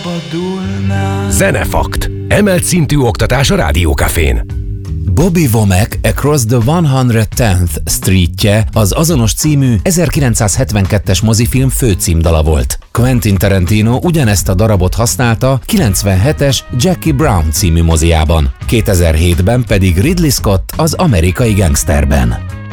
Zenefakt. Emelt szintű oktatás a Rádiókafén. Bobby Womack Across the 110th Streetje az azonos című 1972-es mozifilm főcímdala volt. Quentin Tarantino ugyanezt a darabot használta 97-es Jackie Brown című moziában, 2007-ben pedig Ridley Scott az Amerikai Gangsterben.